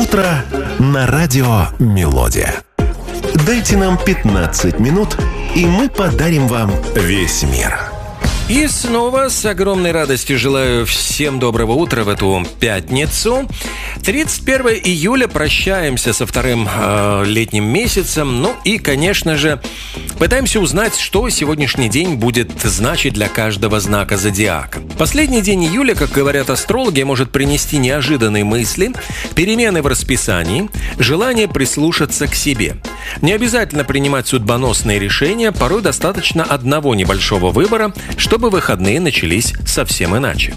Утро на радио «Мелодия». Дайте нам 15 минут, и мы подарим вам весь мир. И снова с огромной радостью желаю всем доброго утра в эту пятницу. 31 июля, прощаемся со вторым летним месяцем. Ну и, конечно же, пытаемся узнать, что сегодняшний день будет значить для каждого знака зодиака. Последний день июля, как говорят астрологи, может принести неожиданные мысли, перемены в расписании, желание прислушаться к себе. Не обязательно принимать судьбоносные решения, порой достаточно одного небольшого выбора, чтобы выходные начались совсем иначе.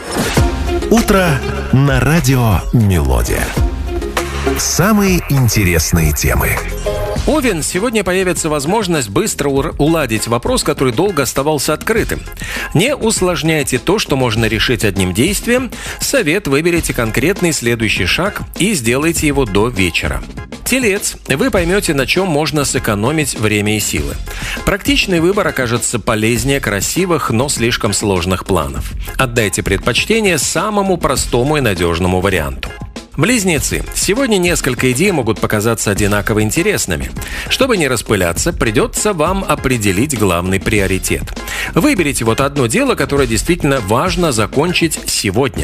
Утро на радио «Мелодия». Самые интересные темы. Овен, сегодня появится возможность быстро уладить вопрос, который долго оставался открытым. Не усложняйте то, что можно решить одним действием. Совет: выберите конкретный следующий шаг и сделайте его до вечера. Телец, вы поймете, на чем можно сэкономить время и силы. Практичный выбор окажется полезнее красивых, но слишком сложных планов. Отдайте предпочтение самому простому и надежному варианту. Близнецы, сегодня несколько идей могут показаться одинаково интересными. Чтобы не распыляться, придется вам определить главный приоритет. Выберите вот одно дело, которое действительно важно закончить сегодня.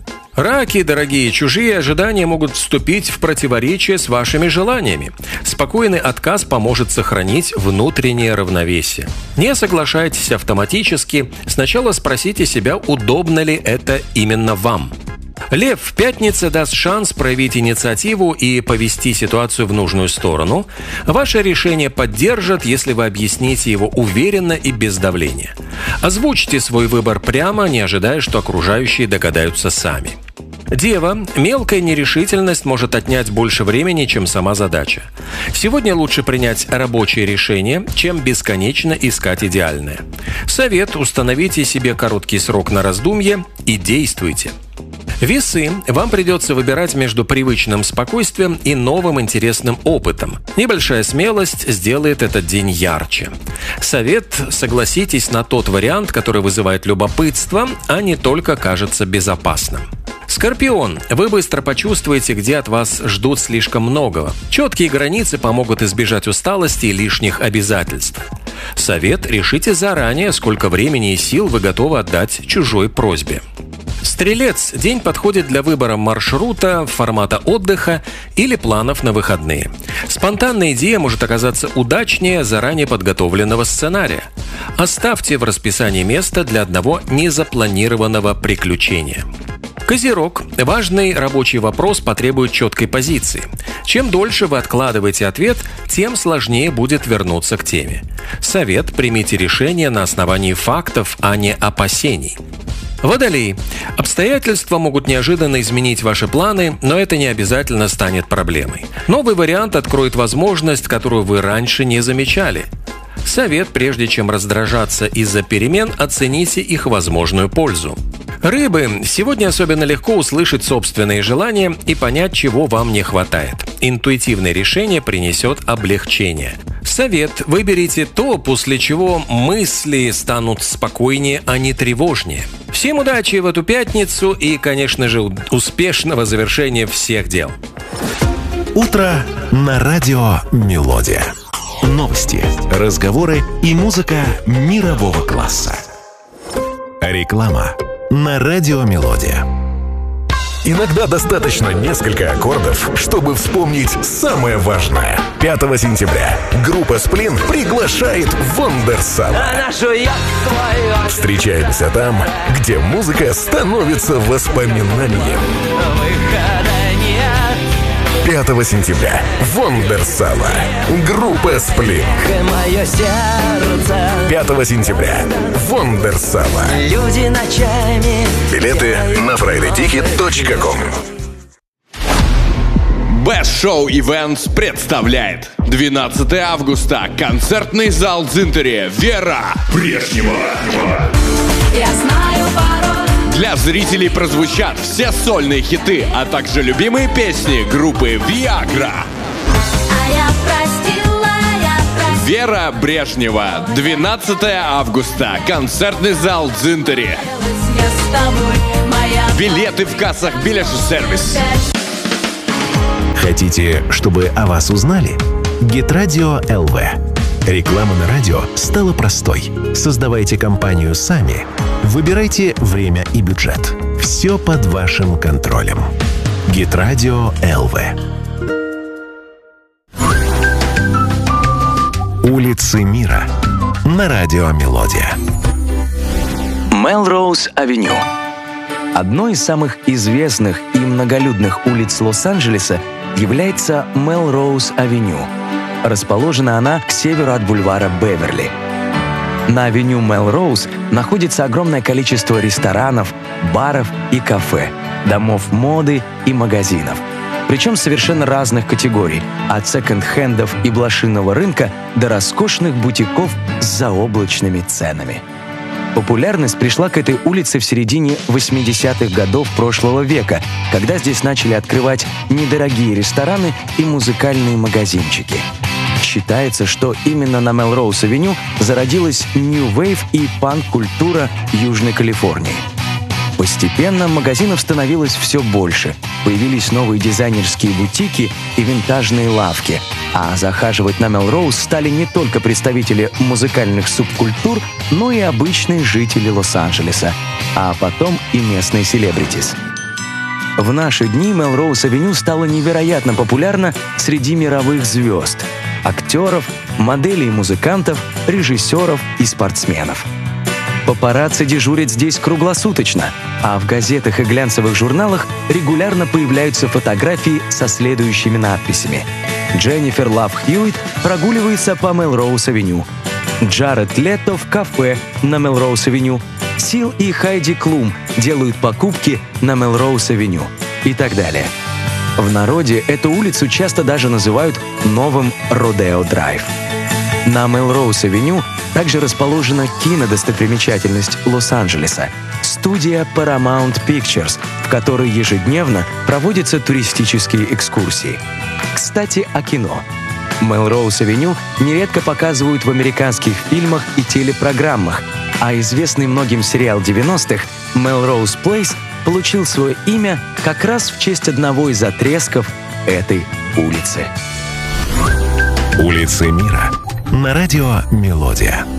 Раки, дорогие, чужие ожидания могут вступить в противоречие с вашими желаниями. Спокойный отказ поможет сохранить внутреннее равновесие. Не соглашайтесь автоматически. Сначала спросите себя, удобно ли это именно вам. Лев, пятница даст шанс проявить инициативу и повести ситуацию в нужную сторону. Ваше решение поддержат, если вы объясните его уверенно и без давления. Озвучьте свой выбор прямо, не ожидая, что окружающие догадаются сами. Дева, мелкая нерешительность может отнять больше времени, чем сама задача. Сегодня лучше принять рабочее решение, чем бесконечно искать идеальное. Совет: установите себе короткий срок на раздумье и действуйте. Весы, вам придется выбирать между привычным спокойствием и новым интересным опытом. Небольшая смелость сделает этот день ярче. Совет: согласитесь на тот вариант, который вызывает любопытство, а не только кажется безопасным. Скорпион, вы быстро почувствуете, где от вас ждут слишком многого. Четкие границы помогут избежать усталости и лишних обязательств. Совет: решите заранее, сколько времени и сил вы готовы отдать чужой просьбе. Стрелец, день подходит для выбора маршрута, формата отдыха или планов на выходные. Спонтанная идея может оказаться удачнее заранее подготовленного сценария. Оставьте в расписании место для одного незапланированного приключения. Козерог, важный рабочий вопрос потребует четкой позиции. Чем дольше вы откладываете ответ, тем сложнее будет вернуться к теме. Совет: примите решение на основании фактов, а не опасений. Водолей. Обстоятельства могут неожиданно изменить ваши планы, но это не обязательно станет проблемой. Новый вариант откроет возможность, которую вы раньше не замечали. Совет: прежде чем раздражаться из-за перемен, оцените их возможную пользу. Рыбы, сегодня особенно легко услышать собственные желания и понять, чего вам не хватает. Интуитивное решение принесет облегчение. Совет: выберите то, после чего мысли станут спокойнее, а не тревожнее. Всем удачи в эту пятницу и, конечно же, успешного завершения всех дел. Утро на радио «Мелодия». Новости, разговоры и музыка мирового класса. Реклама на радио «Мелодия». Иногда достаточно несколько аккордов, чтобы вспомнить самое важное. 5 сентября группа «Сплин» приглашает Вондерсала. Встречаемся там, где музыка становится воспоминанием. 5 сентября Вондерсала. Группа «Сплин». 5 сентября Вондерсала. Билеты на fridayticket.com. Best Show Events представляет 12 августа. Концертный зал Дзинтери. Вера Брежнева. Я знаю пароль. Для зрителей прозвучат все сольные хиты, а также любимые песни группы Viagra. Вера Брежнева. 12 августа. Концертный зал Дзинтери. Билеты в кассах «Билет сервис». Хотите, чтобы о вас узнали? Геtradio ЛВ. Реклама на радио стала простой. Создавайте компанию сами. Выбирайте время и бюджет. Все под вашим контролем. Геtradio ЛВ. Улицы мира на радио Мелодия. Мелроуз-авеню. Одной из самых известных и многолюдных улиц Лос-Анджелеса является Мелроуз-авеню. Расположена она к северу от бульвара Беверли. На авеню Мелроуз находится огромное количество ресторанов, баров и кафе, домов моды и магазинов. Причем совершенно разных категорий, от секонд-хендов и блошиного рынка до роскошных бутиков с заоблачными ценами. Популярность пришла к этой улице в середине 80-х годов прошлого века, когда здесь начали открывать недорогие рестораны и музыкальные магазинчики. Считается, что именно на Мелроуз-авеню зародилась New Wave и панк-культура Южной Калифорнии. Постепенно магазинов становилось все больше. Появились новые дизайнерские бутики и винтажные лавки. А захаживать на Мелроуз стали не только представители музыкальных субкультур, но и обычные жители Лос-Анджелеса, а потом и местные селебритис. В наши дни Мелроуз-авеню стала невероятно популярна среди мировых звезд – актеров, моделей и музыкантов, режиссеров и спортсменов. Папарацци дежурят здесь круглосуточно, а в газетах и глянцевых журналах регулярно появляются фотографии со следующими надписями. Дженнифер Лав Хьюитт прогуливается по Мелроуз-авеню. Джаред Лето в кафе на Мелроуз-авеню. Сил и Хайди Клум делают покупки на Мелроуз-авеню. И так далее. В народе эту улицу часто даже называют новым Родео-драйв. На Мелроуз-авеню также расположена кинодостопримечательность Лос-Анджелеса – студия Paramount Pictures, в которой ежедневно проводятся туристические экскурсии. Кстати, о кино. Мелроуз-авеню нередко показывают в американских фильмах и телепрограммах, а известный многим сериал 90-х «Melrose Place» получил свое имя как раз в честь одного из отрезков этой улицы. Улицы мира на радио Мелодия.